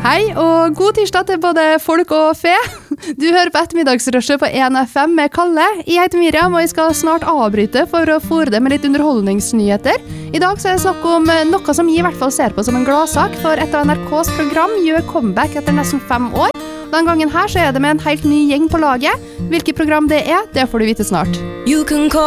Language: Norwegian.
Hei, og god tirsdag til både folk og fe. Du hører på ettermiddagsrushet på 1FM med Kalle. Jeg heter Miriam, og jeg skal snart avbryte for å fôre det med litt underholdningsnyheter. I dag så er det snakk om noe som jeg i hvert fall ser på som en gladsak, for et av NRKs program gjør comeback etter nesten 5 år. Den gangen her så er det med en helt ny gjeng på laget. Hvilket program det får du vite snart. You can call